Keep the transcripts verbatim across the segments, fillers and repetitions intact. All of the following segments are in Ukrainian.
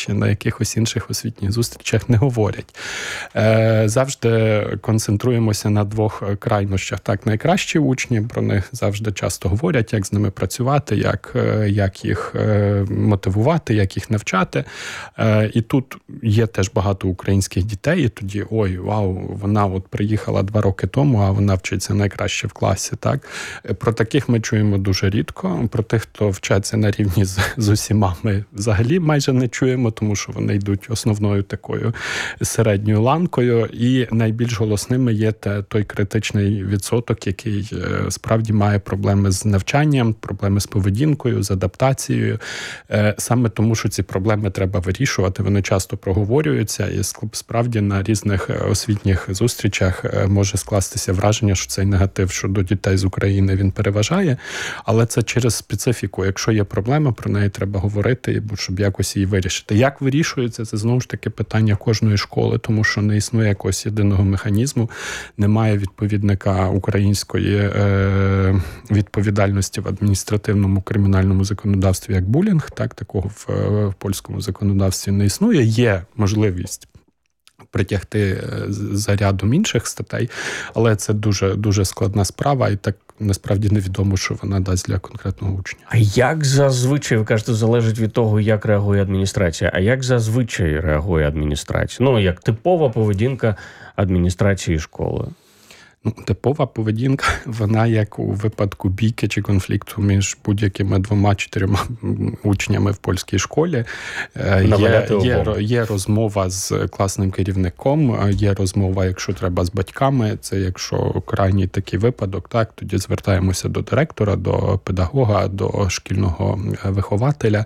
чи на якихось інших освітніх зустрічах не говорять. Е, завжди концентруємося на двох крайнощах. Так, найкращі учні, про них завжди часто говорять, як з ними працювати, як, як їх мотивувати, як їх навчати. Е, і тут є теж багато українських дітей, і тоді, ой, вау, вона от приїхала два роки тому, а вона вчиться найкраще в класі. Так? Про таких ми чуємо дуже рідко. Про тих, хто вчаться на рівні з, з усіма, ми взагалі майже не чуємо, тому що вони йдуть основною такою середньою ланкою. І найбільш голосними є те, той критичний відсоток, який справді має проблеми з навчанням, проблеми з поведінкою, з адаптацією. Саме тому, що ці проблеми треба вирішувати, вони часто проговорюються, і справді на різних освітніх зустрічах може скластися враження, що цей негатив щодо дітей з України, він переважає, але це через специфіку. Якщо є проблема, про неї треба говорити, щоб якось її вирішити. Як вирішується, це знову ж таки питання кожної школи, тому що не існує якогось єдиного механізму, немає відповідника української е, відповідальності в адміністративному кримінальному законодавстві, як булінг, так, такого в, в польському законодавстві не існує. Є можливість притягти за рядом інших статей, але це дуже, дуже складна справа, і так насправді невідомо, що вона дасть для конкретного учня. А як зазвичай, ви кажете, залежить від того, як реагує адміністрація, а як зазвичай реагує адміністрація? Ну, як типова поведінка адміністрації школи? Ну, типова поведінка, вона як у випадку бійки чи конфлікту між будь-якими двома-чотирма учнями в польській школі. Є, є, є розмова з класним керівником, є розмова, якщо треба, з батьками. Це якщо крайній такий випадок, так, тоді звертаємося до директора, до педагога, до шкільного вихователя.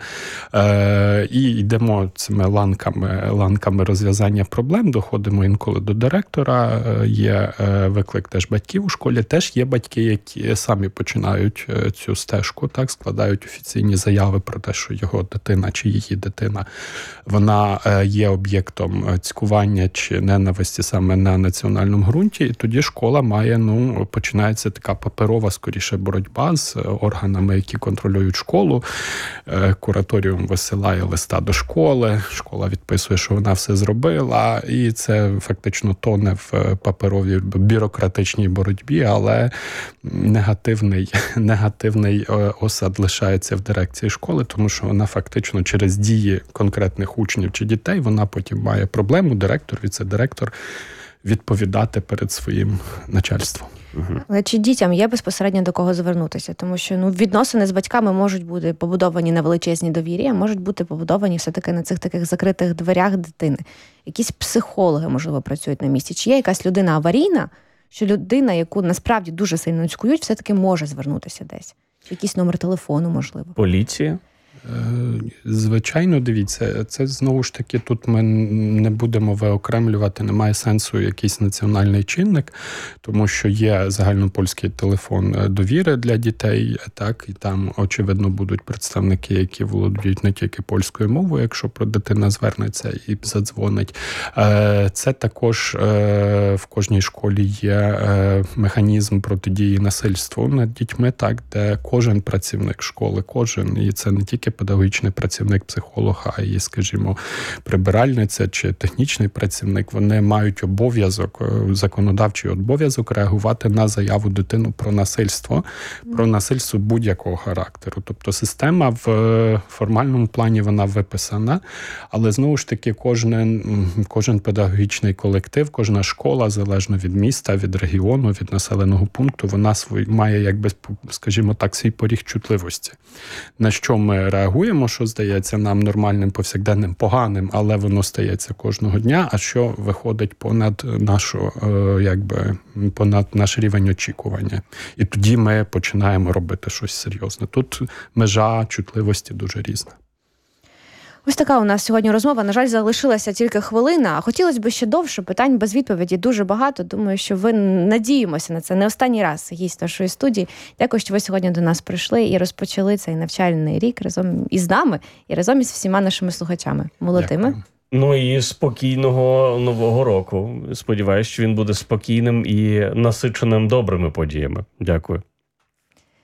І йдемо цими ланками, ланками розв'язання проблем, доходимо інколи до директора, є виклик теж батьків у школі, теж є батьки, які самі починають цю стежку, так, складають офіційні заяви про те, що його дитина чи її дитина, вона є об'єктом цькування чи ненависті саме на національному ґрунті, і тоді школа має, ну, починається така паперова, скоріше, боротьба з органами, які контролюють школу. Кураторіум висилає листа до школи, школа відписує, що вона все зробила, і це фактично тоне в паперовій бюрократичній боротьбі, але негативний, негативний осад лишається в дирекції школи, тому що вона фактично через дії конкретних учнів чи дітей, вона потім має проблему, директор, віце-директор, відповідати перед своїм начальством. Але чи дітям є безпосередньо до кого звернутися? Тому що, ну, відносини з батьками можуть бути побудовані на величезній довірі, а можуть бути побудовані все-таки на цих таких закритих дверях дитини. Якісь психологи, можливо, працюють на місці. Чи є якась людина аварійна, що людина, яку насправді дуже сильно цькують, все-таки може звернутися десь? Якийсь номер телефону, можливо? Поліція? Звичайно, дивіться, це знову ж таки, тут ми не будемо виокремлювати, немає сенсу якийсь національний чинник, тому що є загальнопольський телефон довіри для дітей, так, і там, очевидно, будуть представники, які володіють не тільки польською мовою, якщо про дитина звернеться і задзвонить. Це також в кожній школі є механізм протидії насильству над дітьми, так, де кожен працівник школи, кожен, і це не тільки педагогічний працівник, психолог, а і, скажімо, прибиральниця чи технічний працівник, вони мають обов'язок, законодавчий обов'язок реагувати на заяву дитини про насильство, про насильство будь-якого характеру. Тобто система в формальному плані вона виписана, але знову ж таки кожен, кожен педагогічний колектив, кожна школа, залежно від міста, від регіону, від населеного пункту, вона свій, має, якби, скажімо так, свій поріг чутливості. На що ми реагуємо? Реагуємо, що здається нам нормальним, повсякденним, поганим, але воно стається кожного дня, а що виходить понад нашу, якби, понад наш рівень очікування. І тоді ми починаємо робити щось серйозне. Тут межа чутливості дуже різна. Ось така у нас сьогодні розмова. На жаль, залишилася тільки хвилина, а хотілося б ще довше. Питань без відповіді дуже багато. Думаю, що ви, надіємося на це. Не останній раз гість нашої студії. Дякую, що ви сьогодні до нас прийшли і розпочали цей навчальний рік разом із нами і разом із всіма нашими слухачами. Молодими. Ну і спокійного Нового року. Сподіваюсь, що він буде спокійним і насиченим добрими подіями. Дякую.